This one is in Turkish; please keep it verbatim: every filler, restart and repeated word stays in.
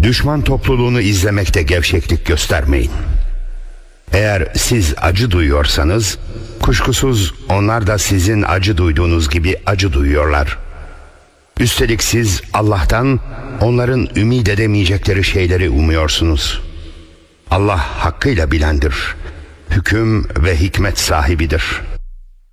Düşman topluluğunu izlemekte gevşeklik göstermeyin. Eğer siz acı duyuyorsanız, kuşkusuz onlar da sizin acı duyduğunuz gibi acı duyuyorlar. Üstelik siz Allah'tan onların ümid edemeyecekleri şeyleri umuyorsunuz. Allah hakkıyla bilendir, hüküm ve hikmet sahibidir.